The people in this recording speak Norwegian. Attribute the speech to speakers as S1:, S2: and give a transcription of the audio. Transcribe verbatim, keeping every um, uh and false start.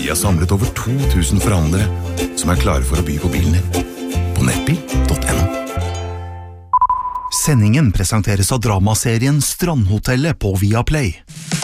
S1: Vi har samlet over to tusen forhandlere som er klare for å by på bilen din. På nettbil punktum no.
S2: Sendingen presenteres av dramaserien Strandhotellet på Viaplay.